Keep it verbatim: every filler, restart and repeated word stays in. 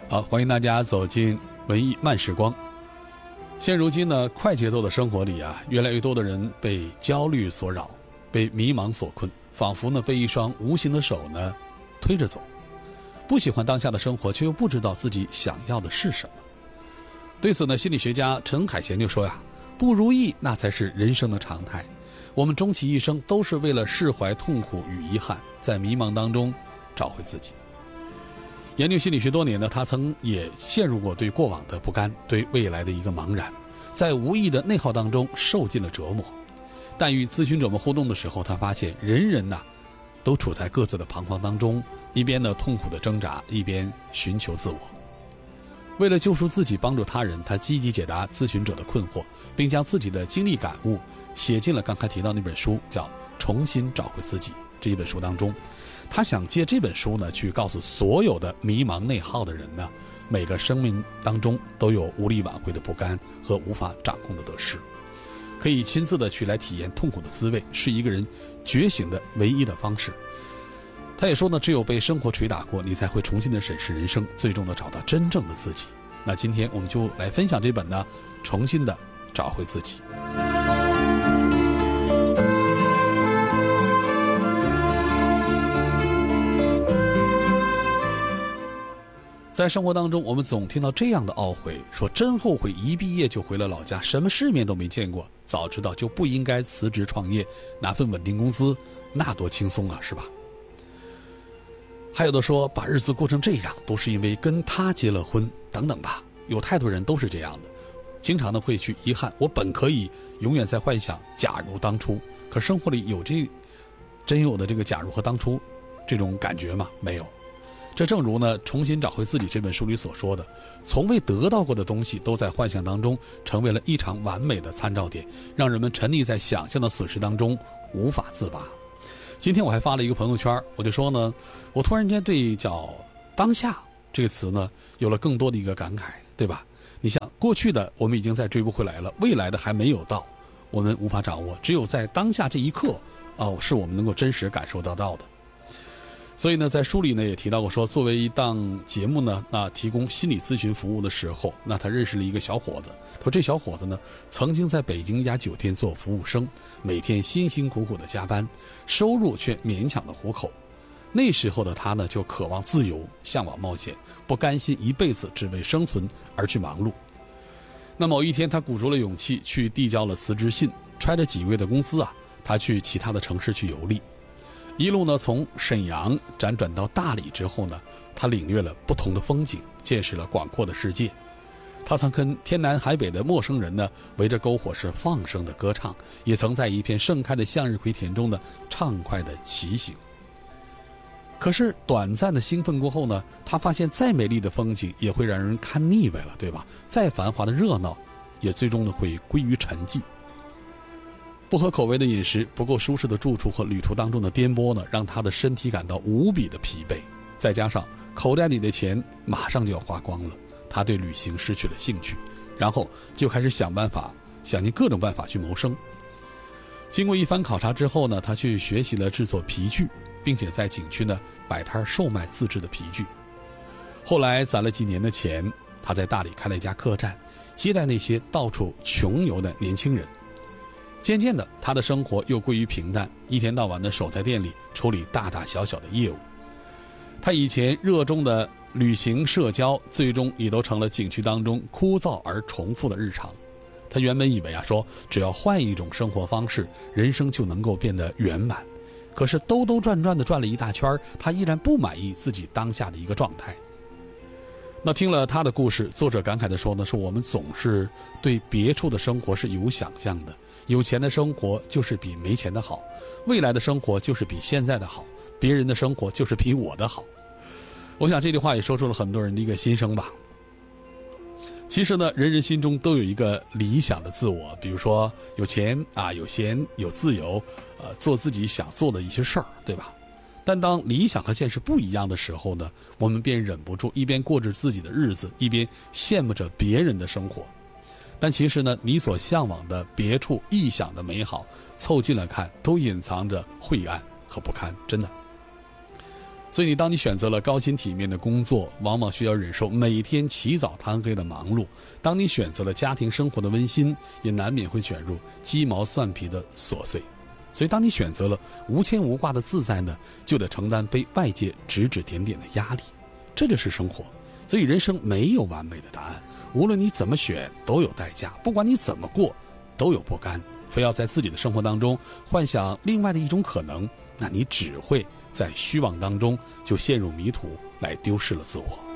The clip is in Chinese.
好，欢迎大家走进文艺慢时光。现如今呢，快节奏的生活里啊，越来越多的人被焦虑所扰，被迷茫所困，仿佛呢被一双无形的手呢推着走。不喜欢当下的生活，却又不知道自己想要的是什么。对此呢，心理学家陈海贤就说呀，不如意那才是人生的常态。我们终其一生都是为了释怀痛苦与遗憾，在迷茫当中找回自己。研究心理学多年呢，他曾也陷入过对过往的不甘，对未来的一个茫然，在无意的内耗当中受尽了折磨。但与咨询者们互动的时候，他发现人人呐、啊、都处在各自的彷徨当中，一边呢痛苦的挣扎，一边寻求自我。为了救赎自己，帮助他人，他积极解答咨询者的困惑，并将自己的经历感悟写进了刚才提到那本书，叫《重新找回自己》这一本书当中。他想借这本书呢，去告诉所有的迷茫内耗的人呢，每个生命当中都有无力挽回的不甘和无法掌控的得失，可以亲自的去来体验痛苦的滋味，是一个人觉醒的唯一的方式。他也说呢，只有被生活捶打过，你才会重新的审视人生，最终的找到真正的自己。那今天我们就来分享这本呢，重新的找回自己。在生活当中，我们总听到这样的懊悔，说真后悔一毕业就回了老家，什么世面都没见过，早知道就不应该辞职创业，拿份稳定工资，那多轻松啊，是吧？还有的说把日子过成这样都是因为跟他结了婚等等吧，有太多人都是这样的，经常的会去遗憾，我本可以永远在幻想假如当初，可生活里有这真有的这个假如和当初这种感觉吗？没有。这正如呢重新找回自己这本书里所说的，从未得到过的东西都在幻想当中成为了一场完美的参照点，让人们沉溺在想象的损失当中无法自拔。今天我还发了一个朋友圈，我就说呢，我突然间对叫当下这个词呢有了更多的一个感慨，对吧？你像过去的我们已经在追不回来了，未来的还没有到，我们无法掌握，只有在当下这一刻哦，是我们能够真实感受得到的。所以呢，在书里呢也提到过说，作为一档节目呢，那提供心理咨询服务的时候，那他认识了一个小伙子。他说这小伙子呢，曾经在北京一家酒店做服务生，每天辛辛苦苦的加班，收入却勉强的糊口。那时候的他呢，就渴望自由，向往冒险，不甘心一辈子只为生存而去忙碌。那某一天，他鼓足了勇气去递交了辞职信，揣着几个月的工资啊，他去其他的城市去游历。一路呢，从沈阳辗转到大理之后呢，他领略了不同的风景，见识了广阔的世界。他曾跟天南海北的陌生人呢，围着篝火是放声的歌唱，也曾在一片盛开的向日葵田中呢，畅快的骑行。可是短暂的兴奋过后呢，他发现再美丽的风景也会让人看腻歪了，对吧？再繁华的热闹，也最终呢会归于沉寂。不合口味的饮食，不够舒适的住处和旅途当中的颠簸呢，让他的身体感到无比的疲惫。再加上口袋里的钱马上就要花光了，他对旅行失去了兴趣，然后就开始想办法，想尽各种办法去谋生。经过一番考察之后呢，他去学习了制作皮具，并且在景区呢摆摊售卖自制的皮具。后来攒了几年的钱，他在大理开了一家客栈，接待那些到处穷游的年轻人。渐渐的，他的生活又归于平淡，一天到晚的守在店里处理大大小小的业务。他以前热衷的旅行社交，最终也都成了景区当中枯燥而重复的日常。他原本以为啊，说只要换一种生活方式，人生就能够变得圆满。可是兜兜转转的转了一大圈，他依然不满意自己当下的一个状态。那听了他的故事，作者感慨地说呢，说我们总是对别处的生活是有想象的，有钱的生活就是比没钱的好，未来的生活就是比现在的好，别人的生活就是比我的好。我想这句话也说出了很多人的一个心声吧。其实呢，人人心中都有一个理想的自我，比如说有钱啊，有闲，有自由，呃，做自己想做的一些事儿，对吧？但当理想和现实不一样的时候呢，我们便忍不住一边过着自己的日子，一边羡慕着别人的生活。但其实呢，你所向往的别处臆想的美好，凑近了看，都隐藏着晦暗和不堪，真的。 所以你当你选择了高薪体面的工作，往往需要忍受每天起早贪黑的忙碌；当你选择了家庭生活的温馨，也难免会卷入鸡毛蒜皮的琐碎。所以当你选择了无牵无挂的自在呢，就得承担被外界指指点点的压力。这就是生活。所以人生没有完美的答案，无论你怎么选都有代价，不管你怎么过都有不甘。非要在自己的生活当中幻想另外的一种可能，那你只会在虚妄当中就陷入迷途，来丢失了自我。